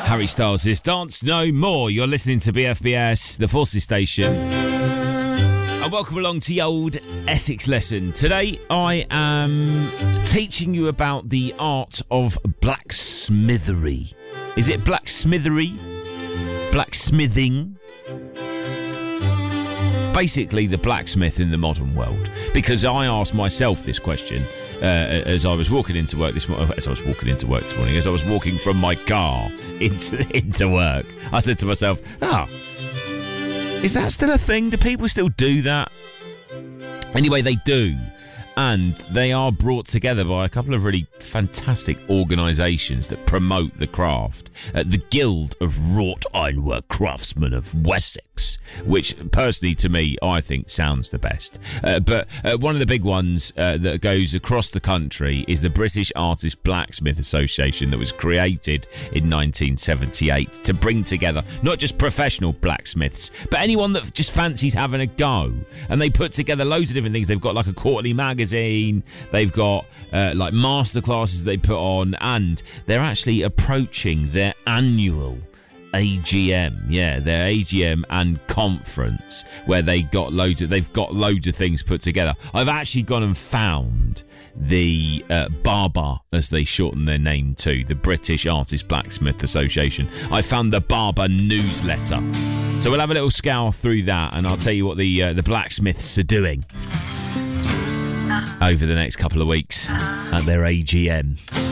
Harry Styles is Dance No More. You're listening to BFBS, the Forces Station. And welcome along to the old Essex lesson. Today I am teaching you about the art of blacksmithery. Is it blacksmithery? Blacksmithing? Basically the blacksmith in the modern world. Because I asked myself this question as I was walking into work this morning. As I was walking from my car into work, I said to myself, is that still a thing? Do people still do that? Anyway, they do. And they are brought together by a couple of really fantastic organisations that promote the craft. The Guild of Wrought Ironwork Craftsmen of Wessex, which personally to me, I think sounds the best. But one of the big ones that goes across the country is the British Artist Blacksmith Association that was created in 1978 to bring together not just professional blacksmiths, but anyone that just fancies having a go. And they put together loads of different things. They've got like a quarterly magazine. They've got like masterclasses they put on, and they're actually approaching their annual AGM, their AGM and conference where they've got loads of things put together. I've actually gone and found the BARBA, as they shorten their name to, the British Artist Blacksmith Association. I found the BARBA newsletter, so we'll have a little scour through that, and I'll tell you what the blacksmiths are doing over the next couple of weeks at their AGM.